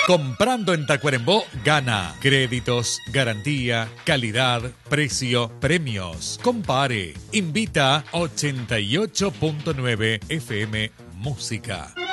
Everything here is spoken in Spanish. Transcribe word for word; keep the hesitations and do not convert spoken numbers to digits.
Comprando en Tacuarembó, gana. Créditos, garantía, calidad, precio, premios. Compare. Invita ochenta y ocho punto nueve F M Música.